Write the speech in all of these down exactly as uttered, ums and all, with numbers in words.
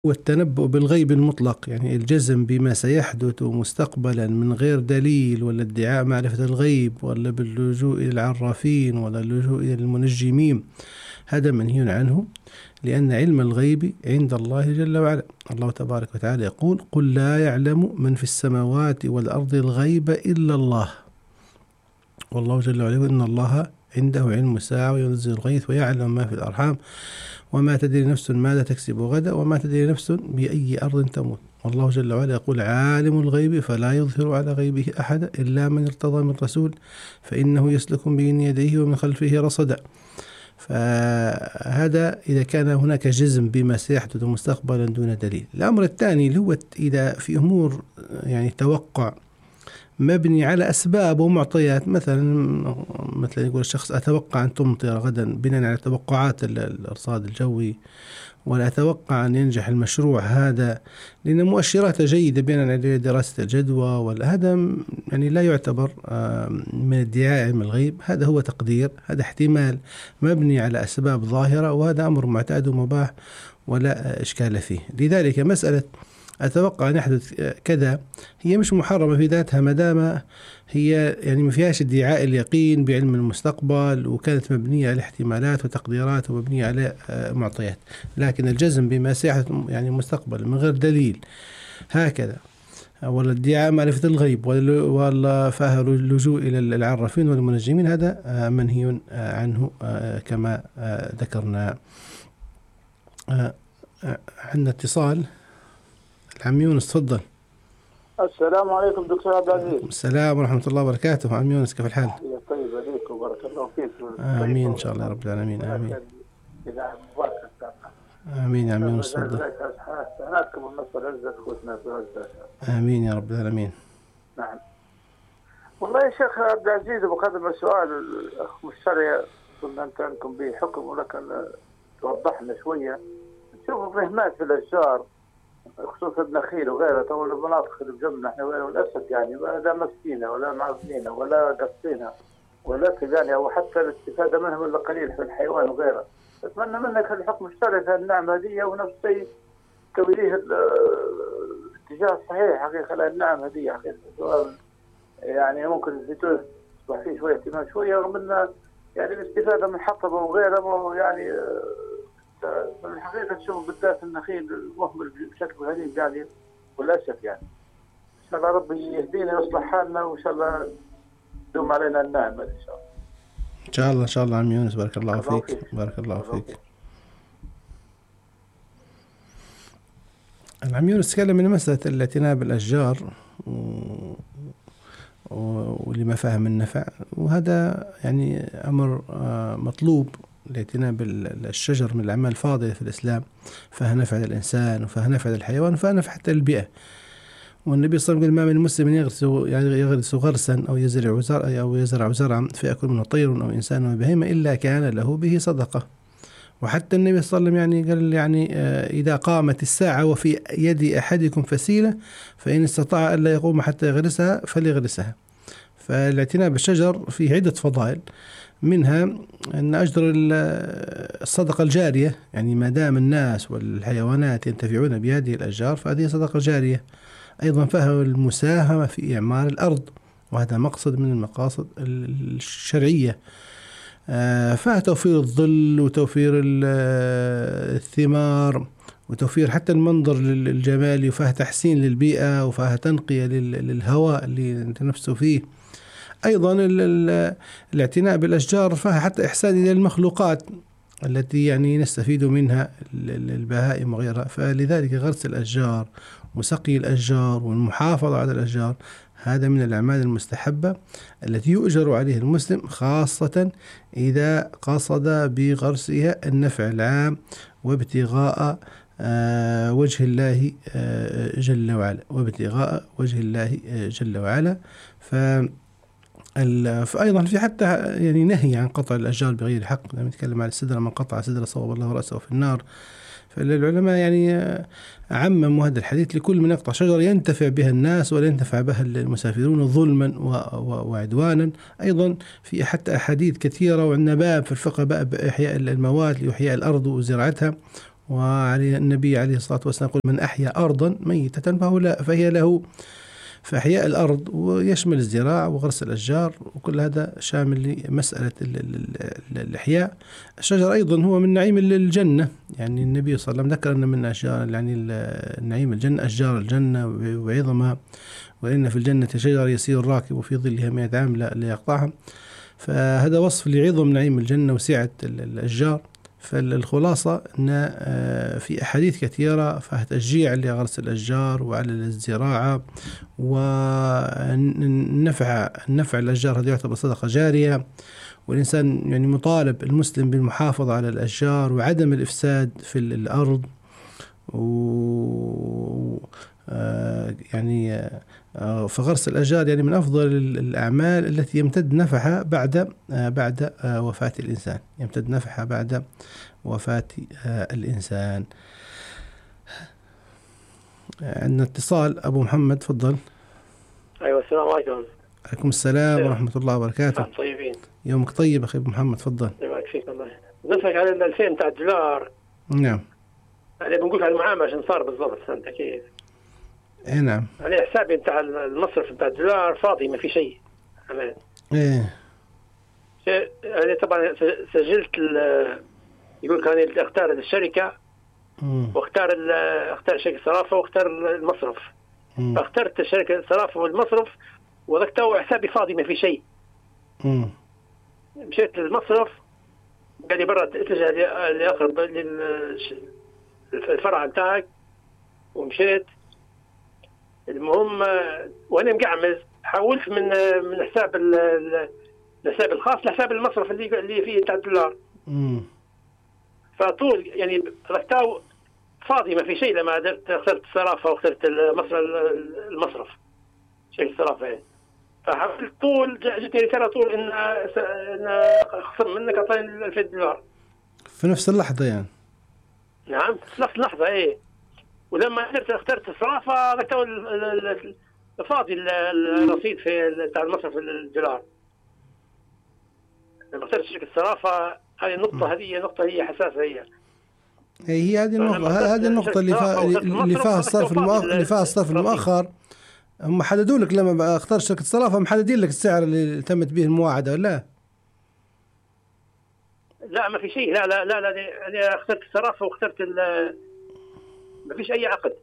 والتنبؤ بالغيب المطلق، يعني الجزم بما سيحدث مستقبلا من غير دليل، ولا ادعاء معرفة الغيب، ولا باللجوء إلى العرافين، ولا اللجوء إلى المنجمين، هذا منهي عنه، لأن علم الغيب عند الله جل وعلا. الله تبارك وتعالى يقول: قل لا يعلم من في السماوات والأرض الغيب إلا الله. والله جل وعلا يقول: إن الله عنده علم الساعة وينزل الغيث ويعلم ما في الأرحام وما تدري نفس ماذا تكسب غدا وما تدري نفس بأي أرض تموت. والله جل وعلا يقول: عالم الغيب فلا يظهر على غيبه أحدا إلا من ارتضى من رسول فإنه يسلك بين يديه ومن خلفه رصدا. فهذا إذا كان هناك جزم بما سيحدث مستقبلا دون دليل. الأمر الثاني اللي هو إذا في أمور يعني توقع مبني على أسباب ومعطيات، مثلا مثلا يقول الشخص: أتوقع أن تمطر غدا بناء على توقعات الأرصاد الجوي، ولا أتوقع أن ينجح المشروع هذا لأن مؤشراته جيدة بناء على دراسة الجدوى، ولا هذا يعني لا يعتبر من ادعاء علم الغيب، هذا هو تقدير، هذا احتمال مبني على أسباب ظاهرة، وهذا أمر معتاد ومباح ولا إشكال فيه. لذلك مسألة أتوقع أن يحدث كذا هي مش محرمة في ذاتها ما دام هي يعني ما فيهاش ادعاء اليقين بعلم المستقبل، وكانت مبنية على احتمالات وتقديرات ومبنية على معطيات. لكن الجزم بما سيحدث يعني مستقبل من غير دليل هكذا، ولا ادعاء معرفة الغيب، ولا فيها اللجوء إلى العرافين والمنجمين، هذا منهي عنه كما ذكرنا. عندنا اتصال. عم يونس تفضل. السلام عليكم دكتور عبد العزيز. السلام ورحمة الله وبركاته. عم يونس كيف الحال؟ طيب عليك وبارك الله فيك. آمين إن شاء الله يا رب العالمين. آمين آمين يا عم يونس تفضل. آمين يا رب العالمين. نعم والله يا شيخ عبد العزيز، بقدم السؤال الأخ مشتري كنا أنت عندكم به حكم، ولكن توضحنا شوية. نشوف فهمات في الأشجار خصوصا النخيل وغيرها، تو المناطق اللي بجنبنا احنا والاسد يعني لا مسكينه ولا معزلينها ولا قصينا ولا كذا يعني، او حتى الاستفاده منهم الا قليل في الحيوان وغيره. اتمنى منك الحكم الشرعي في النعمه هذه، ونفس الشيء توجيه الاتجاه الصحيح حقيقه للنعمه هذه حقيقه. سؤال يعني ممكن الزيتون يصبح فيه شويه اهتمام شويه، رغم ان يعني الاستفاده من حطبه وغيره يعني من الحقيقة تشوف بالذات النخيل مهمل بشكل غريب يعني وللأسف يعني. إن شاء الله ربي يهدينا ويصلح حالنا، وإن شاء الله يدوم علينا النعمة إن شاء الله. إن شاء الله إن شاء الله عم يونس، بارك الله فيك. فيك بارك الله فيك. فيك. العم يونس تكلم من مسألة الاعتناء بالأشجار ولمفاهيم النفع، وهذا يعني أمر مطلوب. الاعتناء بالشجر من الأعمال الفاضلة في الإسلام، فيها نفع للإنسان وفيها نفع للحيوان وفيها نفع حتى للبيئة. والنبي صلى الله عليه وسلم قال: ما من مسلم يغرس يعني يغرس غرسا أو يزرع زرعا أو يزرع زرعا فيأكل منه طير أو إنسان أو بهيمة إلا كان له به صدقة. وحتى النبي صلى الله عليه وسلم يعني قال يعني إذا قامت الساعة وفي يد أحدكم فسيلة فإن استطاع ألا يقوم حتى يغرسها فليغرسها. فالاعتناء بالشجر فيه عدة فضائل، منها أن أجر الصدقة الجارية، يعني ما دام الناس والحيوانات ينتفعون بهذه الأشجار فهذه صدقة جارية. أيضا فيها المساهمة في إعمار الأرض، وهذا مقصد من المقاصد الشرعية. فيها توفير الظل وتوفير الثمار وتوفير حتى المنظر الجمالي، وفيها تحسين للبيئة، وفيها تنقية للهواء اللي نتنفسه فيه. أيضا الاعتناء بالأشجار فيها حتى إحسان إلى المخلوقات التي يعني نستفيد منها البهائم وغيرها. فلذلك غرس الأشجار وسقي الأشجار والمحافظة على الأشجار هذا من الأعمال المستحبة التي يؤجر عليه المسلم، خاصة إذا قصد بغرسها النفع العام وابتغاء آه وجه الله آه جل وعلا وابتغاء وجه الله آه جل وعلا. ف فأيضا في حتى يعني نهي عن قطع الأشجار بغير حق، لما نتكلم عن السدرة: من قطع سدرة صوب الله رأسه في النار. فالعلماء يعني عمموا هذا الحديث لكل من يقطع شجرة ينتفع بها الناس ولا ينتفع بها المسافرون ظلما وعدوانا. أيضا في حتى أحاديث كثيرة، وعندنا باب في الفقه باب إحياء الموات لإحياء الأرض وزراعتها، وعلي النبي عليه الصلاة والسلام يقول من أحيا أرضا ميتة فهو لا فهي له. فإحياء الأرض ويشمل الزراعة وغرس الأشجار، وكل هذا شامل لمسألة الإحياء. الشجر أيضا هو من نعيم الجنة، يعني النبي صلى الله عليه وسلم ذكر أن من أشجار يعني نعيم الجنة أشجار الجنة وعظمها، وإن في الجنة شجر يسير الراكب في ظلها مئة عام لا يقطعها. فهذا وصف لعظم نعيم الجنة وسعة الأشجار. فالخلاصة أن في أحاديث كثيرة فيها تشجيع لغرس الأشجار وعلى الزراعة، والنفع النفع الأشجار هذا يعتبر صدقة جارية، والإنسان يعني مطالب المسلم بالمحافظة على الأشجار وعدم الإفساد في الأرض. و يعني فغرس الأشجار يعني من أفضل الأعمال التي يمتد نفعها بعد بعد وفاة الإنسان، يمتد نفعها بعد وفاة الإنسان. عندنا اتصال أبو محمد، تفضل. أيوة السلام عليكم. عليكم السلام ورحمة الله وبركاته. طيبين. يومك طيب أخي أبو محمد، تفضل. يبارك فيك الله. نسألك على الألفين بتاع الدولار. نعم. يعني بنقول على المعاملة عشان صار بالضبط، فهمت كيف؟ إيه نعم. على حسابي بتاع المصرف بتاع الدولار فاضي ما في شيء. أمان. إيه. يعني طبعا سجلت يقول كان اختار الشركة مم. واختار اختار شركة الصرافة واختار المصرف. مم. فاخترت شركة الصرافة والمصرف وذاك تو حسابي فاضي ما في شيء. مم. مشيت للمصرف قال لي برا اتجه لأقرب للفرع بتاعك، ومشيت. المهم وانا مقعمز حولت من من حساب الحساب الخاص لحساب المصرف اللي اللي فيه بتاع الدولار. مم. فطول يعني ركتاو فاضي ما في شيء لما اخترت الصرافة واخترت المصرف المصرف شركة الصرافة يعني. فحاولت طول جتني رسالة طول إن إن خصم منك أعطيني ألفين دولار في نفس اللحظة يعني. نعم في نفس اللحظة إيه. ولما اخترت اخترت الصرافة ذكروا فاضي الرصيد في بتاع المصرف الدولار. لما اخترت شركة الصرافة هذه النقطة، هذه نقطة هي حساسة هي. هي هذه النقطة هذه النقطة اللي فيها اللي فيها الصرف المؤخر اللي فيها الصرف المؤخر. هم حددوا لك لما اخترت شركة الصرافة محددين لك السعر اللي تمت به المواعدة ولا؟ لا ما في شيء. لا لا لا لا أنا اخترت الصرافة واخترت ال ما فيش أي عقد.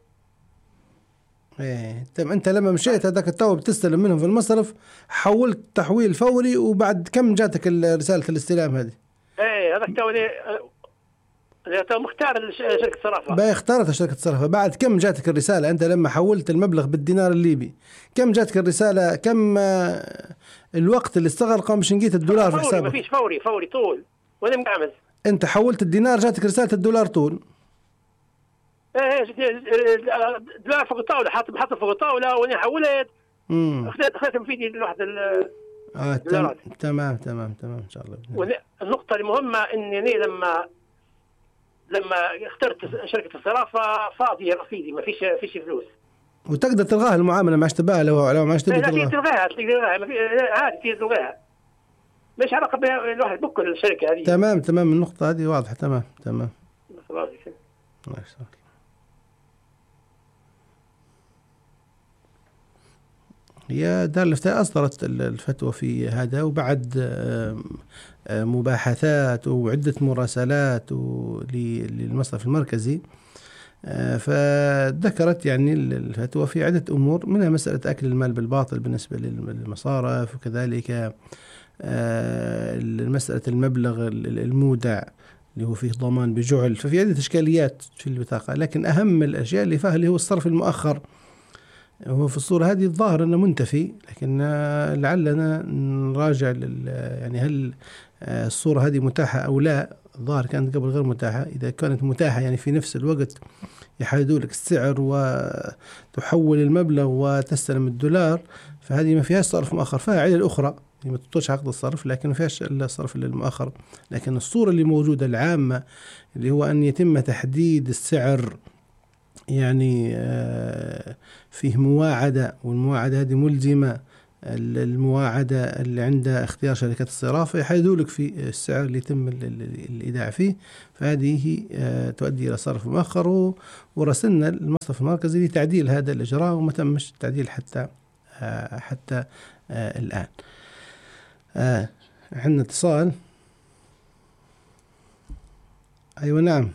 إيه طيب أنت لما مشيت هذاك التو بتستلم منهم في المصرف حولت تحويل فوري، وبعد كم جاتك رسالة الاستلام هذه؟ إيه هذاك التو اللي تو مختار شركة الصرافة. بقى اختارت شركة الصرافة. بعد كم جاتك الرسالة أنت لما حولت المبلغ بالدينار الليبي؟ كم جاتك الرسالة؟ كم الوقت اللي استغرق مش نجيت الدولار في حسابك؟ ما فيش فوري فوري طول وأنا مقعمز. أنت حولت الدينار جاتك رسالة الدولار طول؟ ايه دولار فوق الطاوله، حاط حاط فوق الطاوله وانا حولت. امم اخذت اخذت في ايدي واحد الدولارات. آه تمام تمام تمام ان شاء الله. والنقطه المهمه اني لما لما اخترت شركه الصرافه فاضيه رصيدي ما فيش فيش فلوس. وتقدر تلغاها المعامله ما تبقى لو لو ما تبي تلغاها. تلغاها تلغاها عادي تلغاها. مش علاقه بها الواحد بكل الشركه هذه. تمام تمام النقطه هذه واضحه. تمام تمام. خلاص الله يسلمك. هي دار الإفتاء أصدرت الفتوى في هذا، وبعد مباحثات وعدة مراسلات للمصرف المركزي، فذكرت يعني الفتوى في عدة أمور، منها مسألة أكل المال بالباطل بالنسبة للمصارف، وكذلك مسألة المبلغ المودع اللي هو فيه ضمان بجعل. ففي عدة إشكاليات في البطاقة، لكن أهم الأشياء اللي فيها اللي هو الصرف المؤخر. هو في الصورة هذه الظاهر أنه منتفي، لكن لعلنا نراجع يعني هل الصورة هذه متاحة أو لا. الظاهر كانت قبل غير متاحة. إذا كانت متاحة يعني في نفس الوقت يحددوا لك السعر وتحول المبلغ وتستلم الدولار، فهذه ما فيهاش صرف مؤخر. فيها علل أخرى ما تطلش عقد الصرف، لكن ما فيهاش إلا الصرف المؤخر. لكن الصورة اللي موجودة العامة اللي هو أن يتم تحديد السعر يعني فيه مواعدة، والمواعدة هذه ملزمة المواعدة اللي عند اختيار شركة الصرافة يحددولك في السعر اللي يتم الإيداع فيه، فهذه تؤدي إلى صرف مؤخر، ورسلنا المصرف المركزي لتعديل هذا الإجراء وما تمش التعديل حتى حتى الآن. عندنا اتصال. أيوة نعم.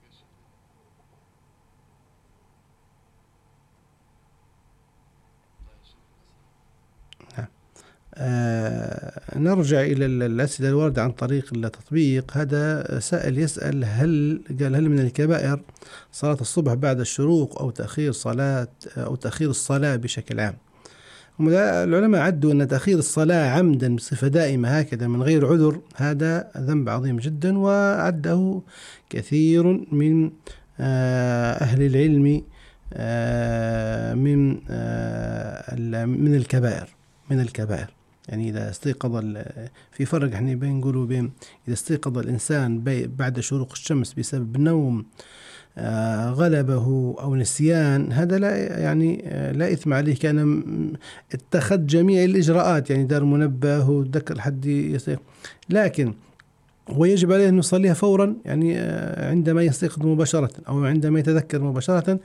آه نرجع إلى الأسئلة الواردة عن طريق التطبيق. هذا سائل يسأل هل قال هل من الكبائر صلاة الصبح بعد الشروق أو تأخير صلاة أو تأخير الصلاة بشكل عام؟ العلماء عدوا أن تأخير الصلاة عمدا بصفة دائمة هكذا من غير عذر هذا ذنب عظيم جدا، وعده كثير من آه أهل العلم آه من آه من الكبائر من الكبائر يعني إذا استيقظ في فرق احنا بين نقولوا بين إذا استيقظ الإنسان بعد شروق الشمس بسبب نوم آه غلبه أو نسيان، هذا لا يعني آه لا إثم عليه، كان اتخذ جميع الإجراءات يعني دار منبه وذكر حد يستيقظ، لكن ويجب عليه أن يصليها فورا يعني آه عندما يستيقظ مباشرة أو عندما يتذكر مباشرة،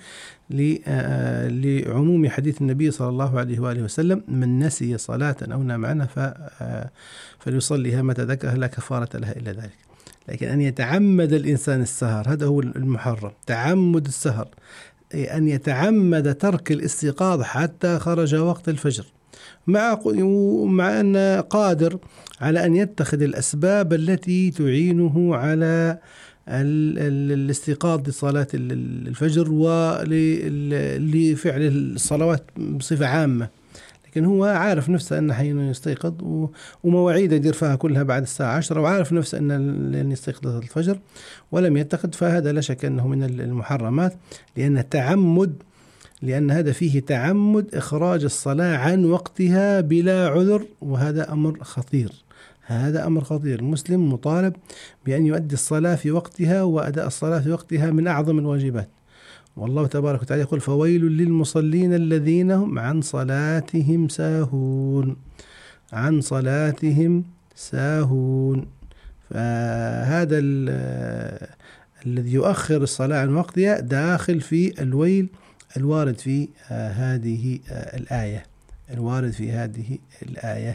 لعموم حديث النبي صلى الله عليه وآله وسلم: من نسي صلاة أو نام عنها فليصليها متى ذكرها لا كفارة لها إلا ذلك. لكن أن يتعمد الإنسان السهر هذا هو المحرم، تعمد السهر، أن يتعمد ترك الاستيقاظ حتى خرج وقت الفجر، مع مع أن قادر على أن يتخذ الأسباب التي تعينه على الاستيقاظ لصلاة الفجر ولفعل الصلوات بصفة عامة، لكن هو عارف نفسه أنه حين يستيقظ ومواعيد يدير فيها كلها بعد الساعة عشرة، وعارف نفسه أن يستيقظ الفجر ولم يتخذ، فهذا لا شك أنه من المحرمات، لأن تعمد لأن هذا فيه تعمد إخراج الصلاة عن وقتها بلا عذر، وهذا أمر خطير. هذا أمر خطير. المسلم مطالب بأن يؤدي الصلاة في وقتها، وأداء الصلاة في وقتها من أعظم الواجبات. والله تبارك وتعالى يقول: فويل للمصلين الذين هم عن صلاتهم ساهون عن صلاتهم ساهون فهذا الذي يؤخر الصلاة عن وقتها داخل في الويل الوارد في هذه الآية الوارد في هذه الآية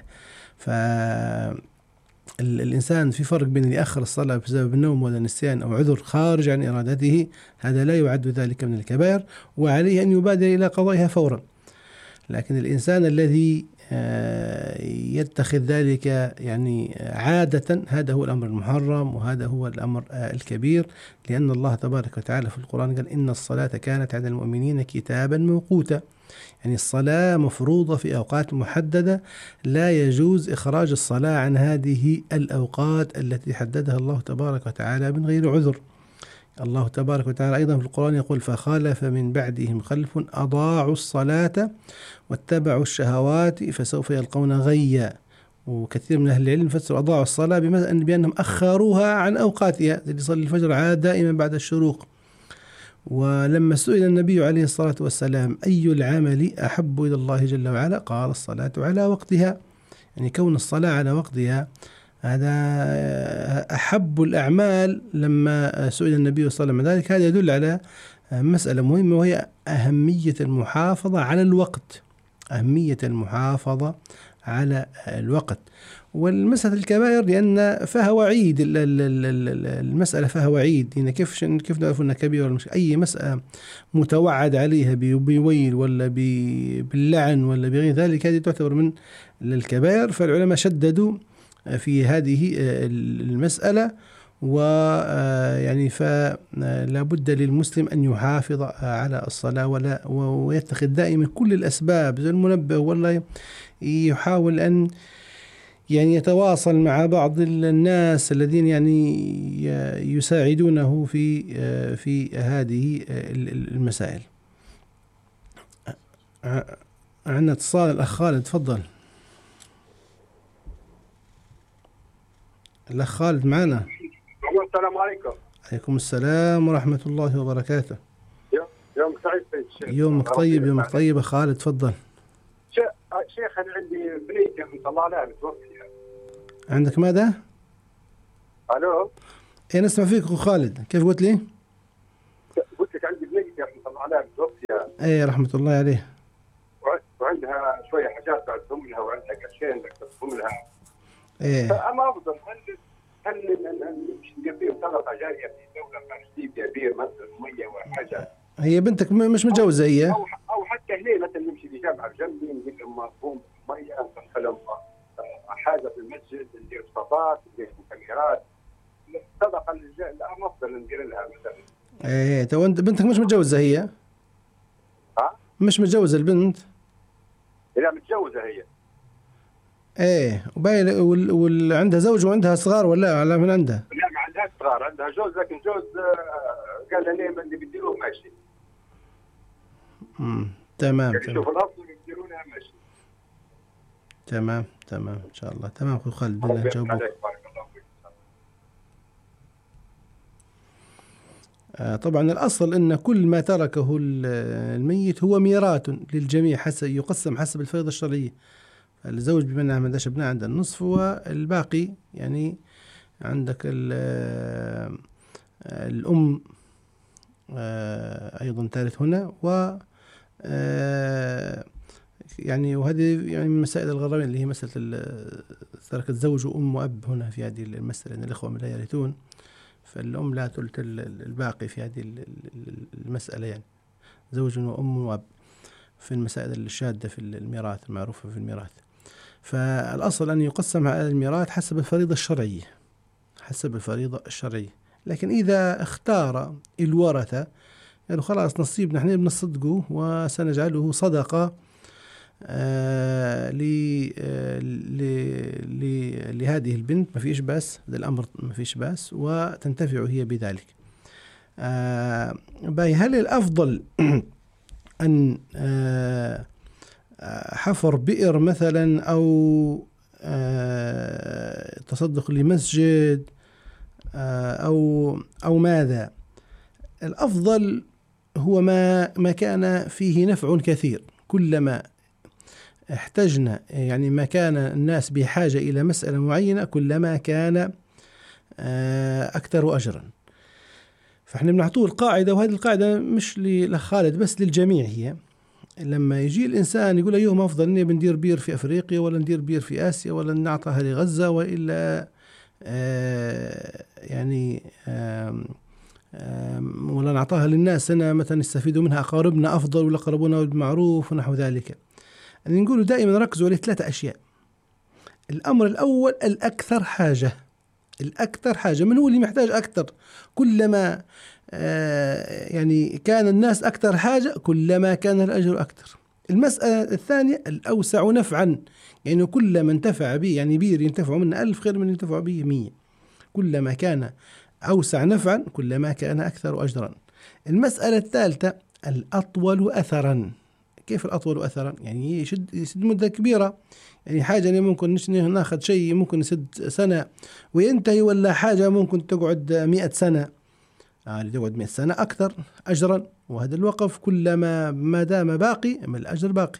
فالإنسان في فرق بين اللي يأخر الصلاة بسبب النوم ولا نسيان أو عذر خارج عن إرادته، هذا لا يعد ذلك من الكبائر، وعليه أن يبادر إلى قضائها فورا. لكن الإنسان الذي يتخذ ذلك يعني عادة، هذا هو الأمر المحرم، وهذا هو الأمر الكبير، لأن الله تبارك وتعالى في القرآن قال: إن الصلاة كانت على المؤمنين كتابا موقوتا. يعني الصلاة مفروضة في أوقات محددة، لا يجوز إخراج الصلاة عن هذه الأوقات التي حددها الله تبارك وتعالى من غير عذر. الله تبارك وتعالى أيضا في القرآن يقول: فخلف من بعدهم خلف أضاعوا الصلاة واتبعوا الشهوات فسوف يلقون غيا. وكثير من أهل العلم فسروا أضاعوا الصلاة بأنهم أخروها عن أوقاتها، اللي يصلي الفجر عاد دائما بعد الشروق. ولما سئل النبي عليه الصلاة والسلام: أي العمل أحب إلى الله جل وعلا؟ قال: الصلاة على وقتها. يعني كون الصلاة على وقتها هذا أحب الأعمال. لما سئل النبي صلى الله عليه وسلم ذلك، هذا يدل على مسألة مهمة، وهي أهمية المحافظة على الوقت أهمية المحافظة على الوقت. والمسألة الكبائر لأن فيها وعيد، المسألة فيها وعيد، يعني كيف كيف نعرف أنها كبيرة؟ مش أي مسألة متوعد عليها بويل ولا باللعن ولا بغير ذلك، هذه تعتبر من الكبائر. فالعلماء شددوا في هذه المسألة، ويعني فلا بد للمسلم أن يحافظ على الصلاة ولا ويتخذ دائما كل الأسباب زي المنبه، ولا يحاول أن يعني يتواصل مع بعض الناس الذين يعني يساعدونه في في هذه المسائل. عندنا اتصال، الأخ خالد، تفضل. الأخ خالد معنا. السلام عليكم. عليكم السلام ورحمة الله وبركاته. يومك سعيد. يومك طيب، يومك طيب. خالد تفضل. شيخ شيخ انا عندي بنيتي رحمه الله عليها متوفيه. عندك ماذا؟ الو. ايه نسمع فيك اخو خالد، كيف قلت لي؟ قلت لك عندي بنيتي رحمه الله عليها متوفيه. ايه رحمه الله عليه. وعندها شويه حاجات بعدهم لها وعندها قرشين بدك تدفهم لها. ايه. فاما افضل هل هل نمشي نقضي صدقه جاريه في دوله فلسطينيه بير مثلا ميه وحاجه. هي بنتك مش متجوزه هي؟ او او حتى هنا مثلا نمشي لجامعه جنبي نقول لهم مفهوم ميه ندخل لهم حاجه في المسجد ندير صفات ندير مكملات. الصدقه الان افضل ندير لها مثلا. ايه تو انت بنتك مش متجوزه هي؟ ها؟ مش متجوزه البنت؟ لا متجوزه هي. ايه وباين وال... وال... عندها زوج وعندها صغار ولا على من عندها؟ لا ما عندهاش صغار، عندها جوز لكن جوز قال لها ليه اللي بيديروه ماشي. امم تمام يعني تمام. شوف الافضل يديرونها ماشي. تمام تمام ان شاء الله. تمام اخو خالد بدنا نجاوبك. آه طبعا الاصل ان كل ما تركه الميت هو ميراث للجميع، حسب يقسم حسب الفريضه الشرعيه. الزوج بما انها ما عندهاش ابناء عندها النصف، والباقي يعني عندك الام ايضا ترث هنا، و يعني وهذه يعني من مسائل الغرامين اللي هي مساله ترك الزوج وام واب هنا في هذه المساله ان الاخوه لا يرثون، فالام لا تلت الباقي في هذه المساله، يعني زوج وام واب في المسائل الشاده في الميراث المعروفه في الميراث. فالأصل أن يقسم على الميراث حسب الفريضة الشرعية، حسب الفريضة الشرعية. لكن إذا اختار الورثة قالوا يعني خلاص نصيبنا نحن بنصدقه وسنجعله صدقة آه لهذه البنت، ما فيش بأس، هذا الأمر ما فيش بأس وتنتفع هي بذلك. آه باي هل الأفضل أن آه حفر بئر مثلا أو آه تصدق لمسجد آه أو أو ماذا؟ الأفضل هو ما ما كان فيه نفع كثير. كلما احتجنا يعني ما كان الناس بحاجة إلى مسألة معينة كلما كان آه أكثر أجرا. فاحنا بنعطوه القاعدة، وهذه القاعدة مش لخالد بس للجميع. هي لما يجي الإنسان يقول أيهما أفضل، إني بندير بير في أفريقيا ولا ندير بير في آسيا ولا نعطيها لغزة وإلا آه يعني آه آه ولا نعطاها للناس هنا مثلا يستفيدوا منها أقاربنا أفضل ولا قربونا بالمعروف ونحو ذلك. يعني نقولوا دائما ركزوا على ثلاثة أشياء. الأمر الأول الأكثر حاجة، الأكثر حاجة، من هو اللي محتاج أكثر؟ كلما آه يعني كان الناس أكثر حاجة كلما كان الأجر أكثر. المسألة الثانية الأوسع نفعا، يعني كلما انتفع به، يعني بير ينتفع منه ألف خير من ينتفع به مية. كلما كان أوسع نفعا كلما كان أكثر أجرا. المسألة الثالثة الأطول أثرا. كيف الأطول أثرا؟ يعني يشد يسد مدة كبيرة، يعني حاجة يعني ممكن ناخذ شيء ممكن يسد سنة وينتهي، ولا حاجة ممكن تقعد مئة سنة، آه اللي تقعد مئة سنة أكثر أجرا. وهذا الوقف كلما ما دام باقي من الأجر باقي.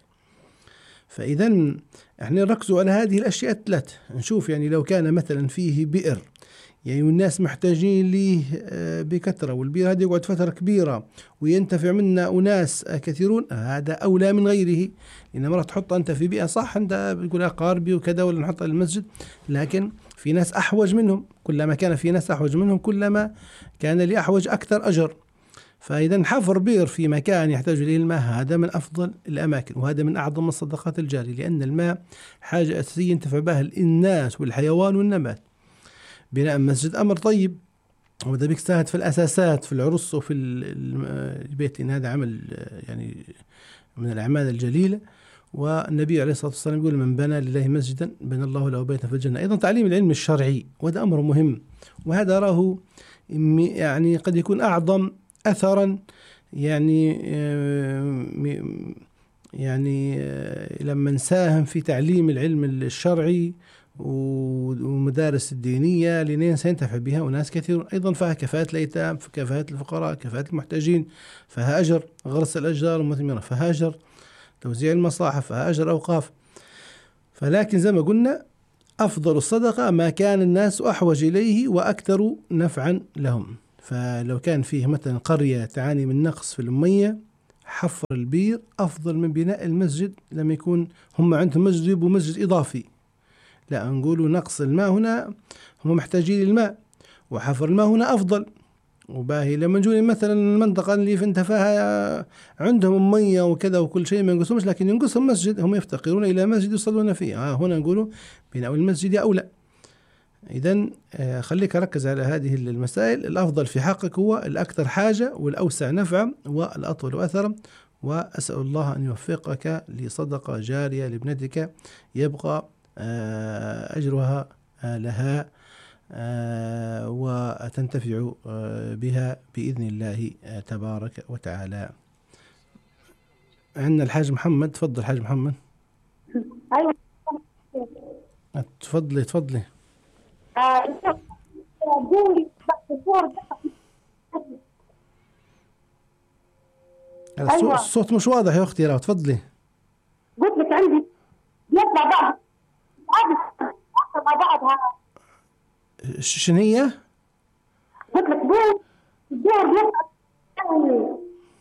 فإذا احنا نركزوا على هذه الأشياء الثلاث. نشوف يعني لو كان مثلا فيه بئر يعني والناس محتاجين ليه بكثرة، والبير هذا يقعد فترة كبيرة وينتفع منا أناس كثيرون، هذا أولى من غيره. لأن مرة تحط أنت في بيئة صح أنت بتقول أقاربي وكذا ولا نحطها للمسجد، لكن في ناس أحوج منهم. كلما كان في ناس أحوج منهم كلما كان لأحوج أكثر أجر. فإذا حفر بئر في مكان يحتاج إليه الماء هذا من أفضل الأماكن، وهذا من أعظم الصدقات الجارية، لأن الماء حاجة أساسية ينتفع بها الناس والحيوان والنبات. بناء مسجد أمر طيب، وإذا بيك ساعد في الأساسات في العرس وفي البيت، لأن هذا عمل يعني من الأعمال الجليلة. والنبي عليه الصلاة والسلام يقول من بنى لله مسجدا بنى الله له بيتا في الجنة. أيضا تعليم العلم الشرعي، وهذا أمر مهم، وهذا راه يعني قد يكون أعظم أثرا يعني يعني لما نساهم في تعليم العلم الشرعي ومدارس الدينية لنين سينتفع بها وناس كثير. أيضا فيها كفاءة الأيتام، كفاءة الفقراء، كفاءة المحتاجين، فيها أجر غرس الأشجار والمثمرة، فيها أجر توزيع المصاحف، فيها أجر أوقاف. فلكن زي ما قلنا أفضل الصدقة ما كان الناس أحوج إليه وأكثر نفعا لهم. فلو كان فيه مثلا قرية تعاني من نقص في المية، حفر البير أفضل من بناء المسجد لما يكون هم عندهم مسجد يبوا مسجد إضافي. لا، نقولوا نقص الماء هنا هم محتاجين الماء، وحفر الماء هنا أفضل. وباهي لما نجون مثلا المنطقة اللي في انتفاها عندهم مية وكذا وكل شيء ما ينقصهمش، لكن ينقصهم مسجد، هم يفتقرون إلى مسجد يصلون فيه. آه هنا نقولوا بناء المسجد أولى. إذن آه خليك ركز على هذه المسائل. الأفضل في حقك هو الأكثر حاجة والأوسع نفعا والأطول أثرا. وأسأل الله أن يوفقك لصدقة جارية لابنتك يبقى آه أجرها آه لها آه وتنتفع آه بها بإذن الله آه تبارك وتعالى. عندنا الحاج محمد. تفضل حاج محمد. أيوة تفضلي تفضلي. أيوة. الصوت مش واضح يا أختي. راو تفضلي. قلت لك عندي يطلع بعض مع بعضها. شنو هي؟ قلت لك دور دور يطلع.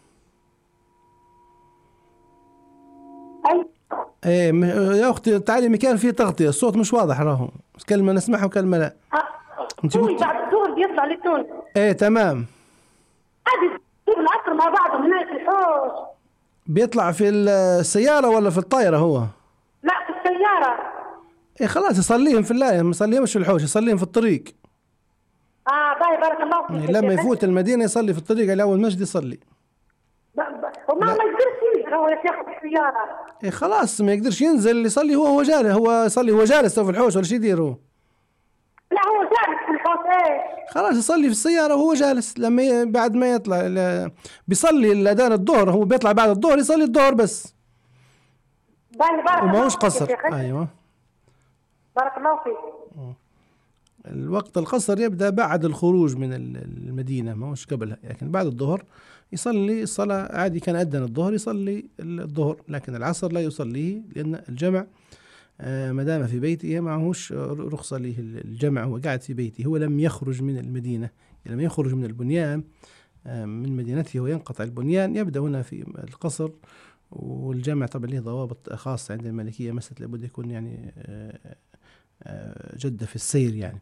أي ايه يا اختي تعالي مكان فيه تغطية، الصوت مش واضح راهو، كلمة نسمعها وكلمة لا. انت قلت بعد الظهر بيطلع للتون. ايه تمام. عادي يجيب العصر مع بعض هناك في الحوش. بيطلع في السيارة ولا في الطائرة هو؟ لا في السيارة. ايه خلاص يصليهم في الله، ما يصليهمش في الحوش، يصليهم في الطريق. اه باي بارك الله فيك. لما يفوت المدينة يصلي في الطريق على أول مسجد يصلي. وما ما يقدرش ينزل هو ياخذ السيارة. ايه خلاص ما يقدرش ينزل يصلي هو هو جالس، هو يصلي هو جالس في الحوش ولا شو يدير هو؟ لا هو جالس في الحوش. ايه خلاص يصلي في السيارة وهو جالس. لما ي... بعد ما يطلع ل... بيصلي الأذان الظهر، هو بيطلع بعد الظهر يصلي الظهر بس. باي بارك الله وما هوش قصر. ايوه بارك الله فيك. الوقت القصر يبدأ بعد الخروج من المدينة، ما هوش قبلها، لكن بعد الظهر يصلي الصلاة عادي. كان أذن الظهر يصلي الظهر، لكن العصر لا يصليه لأن الجمع آه ما دام في بيته معهوش رخصة له الجمع، هو قاعد في بيته، هو لم يخرج من المدينة. لم يخرج من البنيان آه من مدينته وينقطع البنيان يبدأ هنا في القصر. والجمع طبعا له ضوابط خاصة عند المالكية، مسألة لابد يكون يعني آه آه جدة في السير يعني.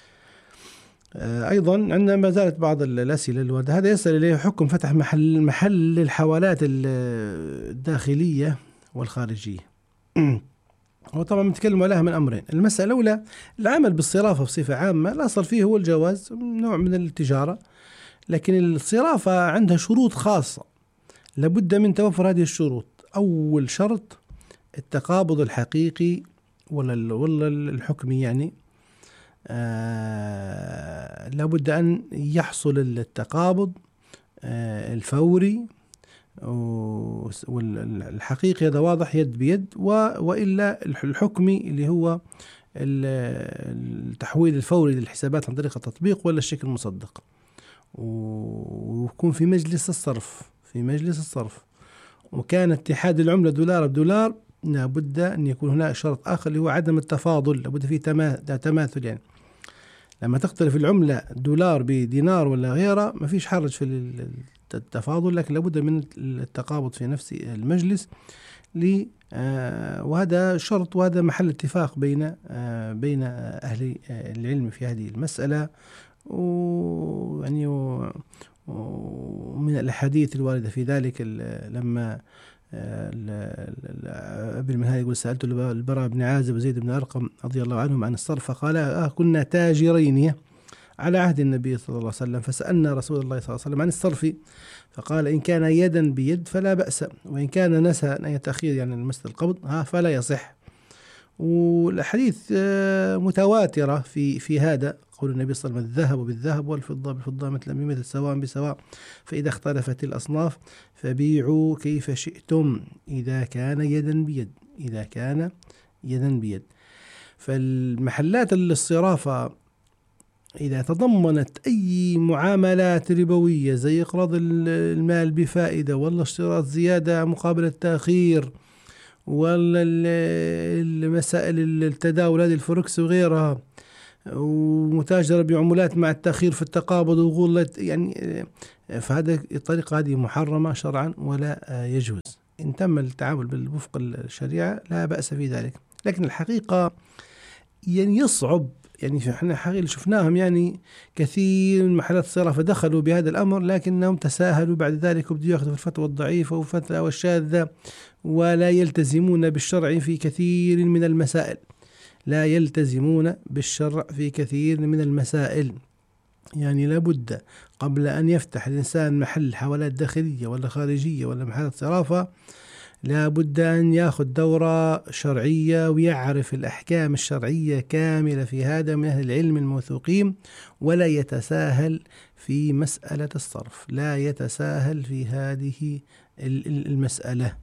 أيضا عندنا ما زالت بعض الأسئلة الواردة. هذا يسأل إليه حكم فتح محل محل للحوالات الداخلية والخارجية. وطبعا نتكلم عليها من أمرين. المسألة الأولى العمل بالصرافة بصفة عامة، الأصل فيه هو الجواز، نوع من التجارة، لكن الصرافة عندها شروط خاصة لابد من توفر هذه الشروط. أول شرط التقابض الحقيقي ولا ولا الحكمي يعني. آه لابد أن يحصل التقابض آه الفوري والحقيقي، هذا واضح يد بيد، وإلا الحكمي اللي هو التحويل الفوري للحسابات عن طريق التطبيق ولا الشيك المصدق، ويكون في مجلس الصرف في مجلس الصرف. وكان اتحاد العملة دولار بدولار لابد أن يكون هناك شرط آخر اللي هو عدم التفاضل، لابد فيه تماثل يعني. لما تختلف العملة دولار بدينار ولا غيره ما فيش حرج في التفاضل، لكن لابد من التقابض في نفس المجلس لي آه وهذا شرط، وهذا محل اتفاق بين آه بين أهل العلم في هذه المسألة. ويعني ومن الأحاديث الواردة في ذلك لما ابن منهال يقول سألت البراء بن عازب وزيد بن أرقم رضي الله عنهم عن الصرف، فقال آه كنا تاجرين على عهد النبي صلى الله عليه وسلم، فسألنا رسول الله صلى الله عليه وسلم عن الصرف فقال إن كان يدا بيد فلا بأس، وإن كان نسى أن يتأخير يعني المسألة القبض ها فلا يصح. والحديث متواترة في في هذا، قول النبي صلى الله عليه وسلم الذهب بالذهب والفضة بالفضة مثلا بمثل سواء بسواء، فإذا اختلفت الأصناف فبيعوا كيف شئتم إذا كان يدا بيد إذا كان يدا بيد. فالمحلات الصرافة إذا تضمنت أي معاملات ربوية زي إقراض المال بفائدة ولا اشتراط زيادة مقابل التأخير ولا المسائل التداول هذه الفوركس وغيرها، ومتاجرة بعملات مع التأخير في التقابض وغلة، يعني فهذا الطريقة هذه محرمة شرعا ولا يجوز. إن تم التعامل وفق الشريعة لا بأس في ذلك، لكن الحقيقة يعني يصعب، يعني احنا حقيقة شفناهم يعني كثير من محلات الصرافة دخلوا بهذا الأمر، لكنهم تساهلوا بعد ذلك وبدوا يأخذوا الفتوى الضعيفة والفتوى الشاذة، ولا يلتزمون بالشرع في كثير من المسائل، لا يلتزمون بالشرع في كثير من المسائل. يعني لابد قبل أن يفتح الإنسان محل حوالات داخلية ولا خارجية ولا محلات صرافة، لابد أن يأخذ دورة شرعية ويعرف الأحكام الشرعية كاملة في هذا من أهل العلم الموثوقين، ولا يتساهل في مسألة الصرف، لا يتساهل في هذه المسألة.